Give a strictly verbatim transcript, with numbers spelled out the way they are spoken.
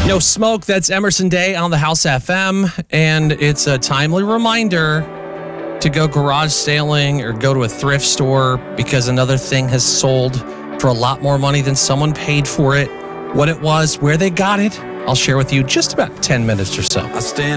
No Smoke, that's Emerson Day on the House F M, and it's a timely reminder to go garage sailing or go to a thrift store because another thing has sold for a lot more money than someone paid for it. What it was, where they got it, I'll share with you just about ten minutes or so. I stand